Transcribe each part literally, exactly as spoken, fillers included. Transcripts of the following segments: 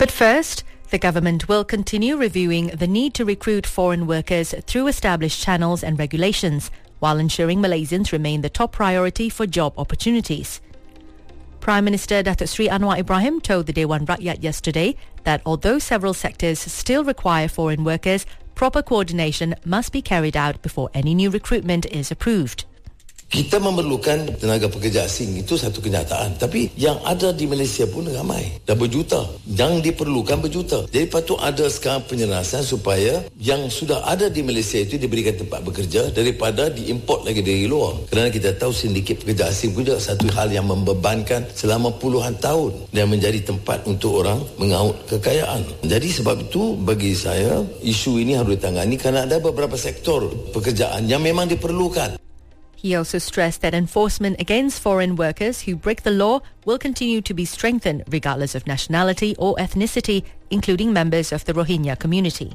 But first, the government will continue reviewing the need to recruit foreign workers through established channels and regulations, while ensuring Malaysians remain the top priority for job opportunities. Prime Minister Datuk Seri Anwar Ibrahim told the Dewan Rakyat yesterday that although several sectors still require foreign workers, proper coordination must be carried out before any new recruitment is approved. Kita memerlukan tenaga pekerja asing, itu satu kenyataan. Tapi yang ada di Malaysia pun ramai, dah berjuta. Yang diperlukan berjuta. Jadi patut ada sekarang penyelarasan supaya yang sudah ada di Malaysia itu diberikan tempat bekerja daripada diimport lagi dari luar. Kerana kita tahu sindiket pekerja asing pun juga satu hal yang membebankan selama puluhan tahun dan menjadi tempat untuk orang mengaut kekayaan. Jadi sebab itu bagi saya isu ini harus ditangani kerana ada beberapa sektor pekerjaan yang memang diperlukan. He also stressed that enforcement against foreign workers who break the law will continue to be strengthened regardless of nationality or ethnicity, including members of the Rohingya community.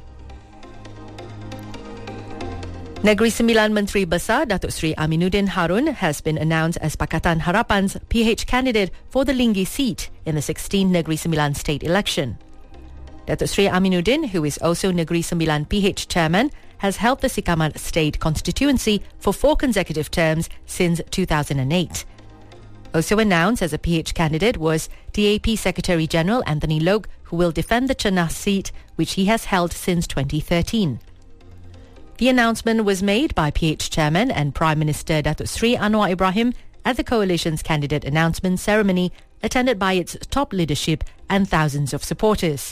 Negeri Sembilan Menteri Besar Datuk Seri Aminuddin Harun has been announced as Pakatan Harapan's P H candidate for the Lingi seat in the sixteenth Negeri Sembilan state election. Datuk Seri Aminuddin, who is also Negeri Sembilan P H chairman, has held the Sikamat State constituency for four consecutive terms since two thousand eight. Also announced as a P H candidate was D A P Secretary-General Anthony Loke, who will defend the Chenah seat, which he has held since twenty thirteen. The announcement was made by P H Chairman and Prime Minister Datuk Seri Anwar Ibrahim at the coalition's candidate announcement ceremony, attended by its top leadership and thousands of supporters.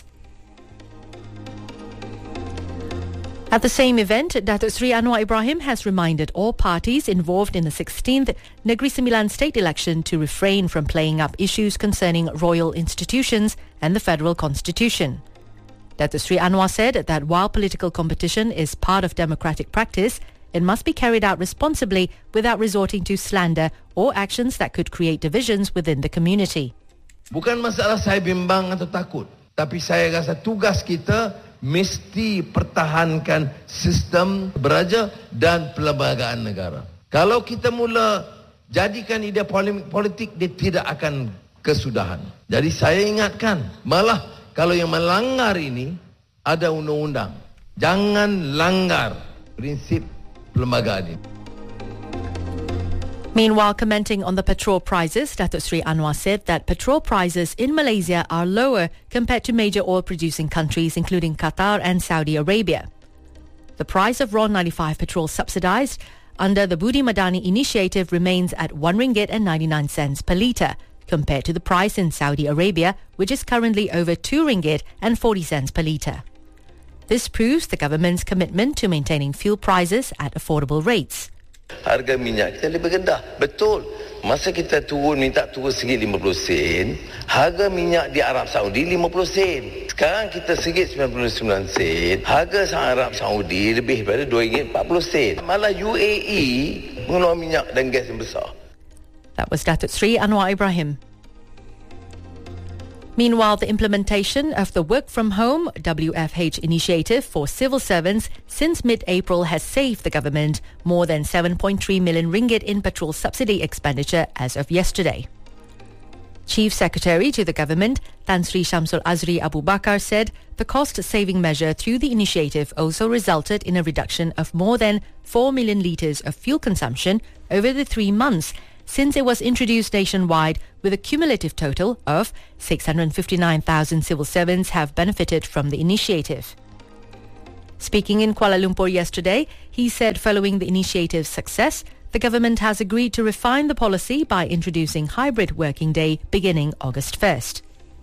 At the same event, Datuk Seri Anwar Ibrahim has reminded all parties involved in the sixteenth Negeri Sembilan state election to refrain from playing up issues concerning royal institutions and the federal constitution. Datuk Seri Anwar said that while political competition is part of democratic practice, it must be carried out responsibly without resorting to slander or actions that could create divisions within the community. Bukan masalah saya bimbang atau takut, tapi saya rasa tugas kita mesti pertahankan sistem beraja dan perlembagaan negara. Kalau kita mula jadikan idea politik, dia tidak akan kesudahan. Jadi saya ingatkan, malah kalau yang melanggar ini ada undang-undang, jangan langgar prinsip perlembagaan ini. Meanwhile, commenting on the petrol prices, Datuk Seri Anwar said that petrol prices in Malaysia are lower compared to major oil-producing countries including Qatar and Saudi Arabia. The price of raw ninety-five petrol subsidised under the Budi Madani initiative remains at one ringgit and ninety-nine cents per litre, compared to the price in Saudi Arabia, which is currently over two ringgit and forty cents per litre. This proves the government's commitment to maintaining fuel prices at affordable rates. Harga minyak kita lebih rendah. Betul. Masa kita turun, minta turun ringgit lima puluh sen, harga minyak di Arab Saudi lima puluh sen. Sekarang kita ringgit sembilan puluh sembilan sen. Harga Arab Saudi lebih daripada dua ringgit empat puluh sen. Malah U A E mengeluarkan minyak dan gas yang besar. That was Datuk Seri Anwar Ibrahim. Meanwhile, the implementation of the Work From Home W F H initiative for civil servants since mid-April has saved the government more than seven point three million ringgit in petrol subsidy expenditure as of yesterday. Chief Secretary to the government, Tan Sri Shamsul Azri Abu Bakar, said the cost-saving measure through the initiative also resulted in a reduction of more than four million litres of fuel consumption over the three months since it was introduced nationwide, with a cumulative total of six hundred fifty-nine thousand civil servants have benefited from the initiative. Speaking in Kuala Lumpur yesterday, he said following the initiative's success, the government has agreed to refine the policy by introducing hybrid working day beginning August first.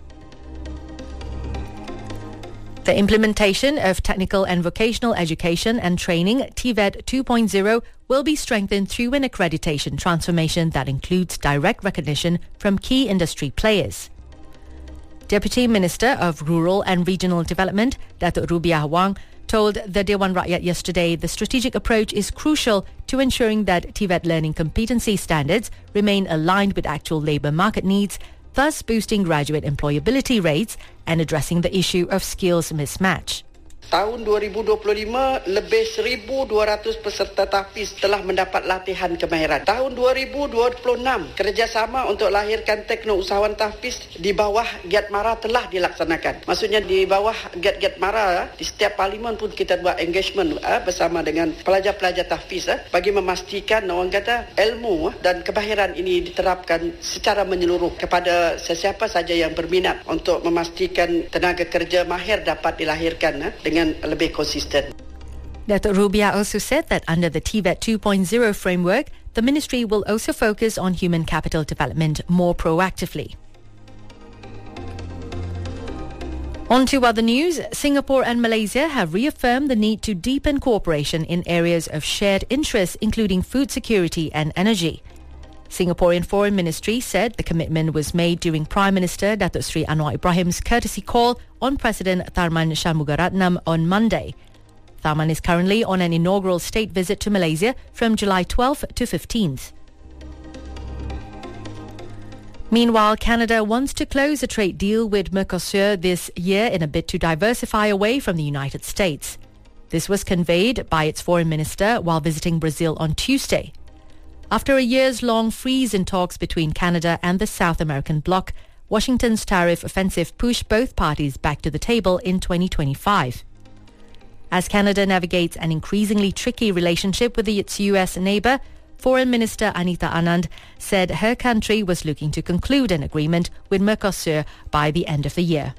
The implementation of technical and vocational education and training, T V E T two point oh, will be strengthened through an accreditation transformation that includes direct recognition from key industry players. Deputy Minister of Rural and Regional Development, Datuk Rubiah Wang, told the Dewan Rakyat yesterday the strategic approach is crucial to ensuring that T V E T learning competency standards remain aligned with actual labour market needs, thus boosting graduate employability rates and addressing the issue of skills mismatch. Tahun dua ribu dua puluh lima, lebih seribu dua ratus peserta tahfiz telah mendapat latihan kemahiran. Tahun dua ribu dua puluh enam, kerjasama untuk lahirkan teknousahawan tahfiz di bawah Giat Mara telah dilaksanakan. Maksudnya di bawah Giat-Giat Mara, di setiap parlimen pun kita buat engagement eh, bersama dengan pelajar-pelajar tahfiz eh, bagi memastikan orang kata ilmu eh, dan kemahiran ini diterapkan secara menyeluruh kepada sesiapa saja yang berminat untuk memastikan tenaga kerja mahir dapat dilahirkan eh, dengan lebih konsisten. Datuk Rubia also said that under the T V E T two point oh framework, the ministry will also focus on human capital development more proactively. On to other news, Singapore and Malaysia have reaffirmed the need to deepen cooperation in areas of shared interest, including food security and energy. Singaporean Foreign Ministry said the commitment was made during Prime Minister Datuk Seri Anwar Ibrahim's courtesy call on President Tharman Shanmugaratnam on Monday. Tharman is currently on an inaugural state visit to Malaysia from July twelfth to fifteenth. Meanwhile, Canada wants to close a trade deal with Mercosur this year in a bid to diversify away from the United States. This was conveyed by its foreign minister while visiting Brazil on Tuesday. After a years-long freeze in talks between Canada and the South American bloc, Washington's tariff offensive pushed both parties back to the table in twenty twenty-five. As Canada navigates an increasingly tricky relationship with its U S neighbour, Foreign Minister Anita Anand said her country was looking to conclude an agreement with Mercosur by the end of the year.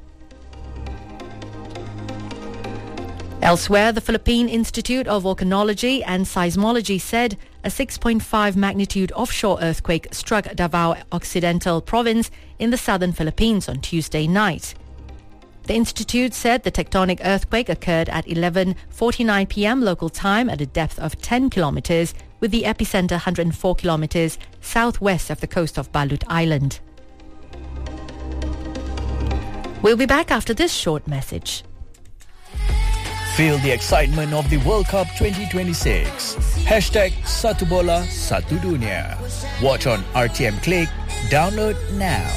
Elsewhere, the Philippine Institute of Volcanology and Seismology said a six point five magnitude offshore earthquake struck Davao Occidental province in the southern Philippines on Tuesday night. The institute said the tectonic earthquake occurred at eleven forty-nine p.m. local time at a depth of ten kilometers, with the epicenter one hundred four kilometers southwest of the coast of Balut Island. We'll be back after this short message. Feel the excitement of the World Cup twenty twenty-six. Hashtag Satu Bola Satu Dunia. Watch on R T M Click. Download now.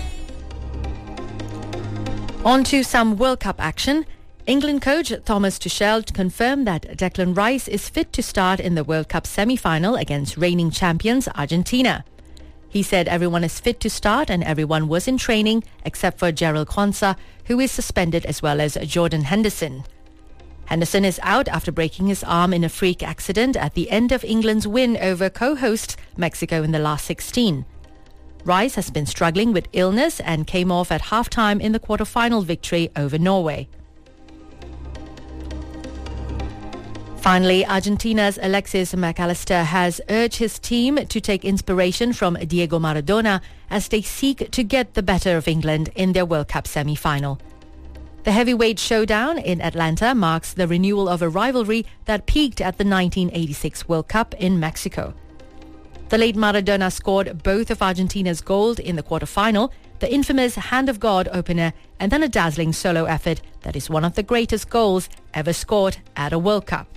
On to some World Cup action. England coach Thomas Tuchel confirmed that Declan Rice is fit to start in the World Cup semi-final against reigning champions Argentina. He said everyone is fit to start and everyone was in training except for Gerald Quansah, who is suspended, as well as Jordan Henderson. Henderson is out after breaking his arm in a freak accident at the end of England's win over co-hosts Mexico in the last sixteen. Rice has been struggling with illness and came off at half-time in the quarter-final victory over Norway. Finally, Argentina's Alexis McAllister has urged his team to take inspiration from Diego Maradona as they seek to get the better of England in their World Cup semi-final. The heavyweight showdown in Atlanta marks the renewal of a rivalry that peaked at the nineteen eighty-six World Cup in Mexico. The late Maradona scored both of Argentina's goals in the quarter-final, the infamous Hand of God opener, and then a dazzling solo effort that is one of the greatest goals ever scored at a World Cup.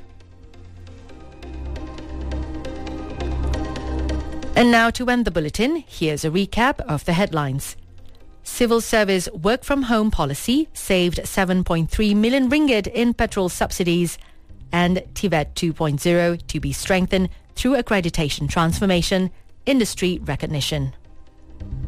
And now to end the bulletin, here's a recap of the headlines. Civil Service work-from-home policy saved seven point three million ringgit in petrol subsidies, and T V E T two point oh to be strengthened through accreditation transformation, industry recognition.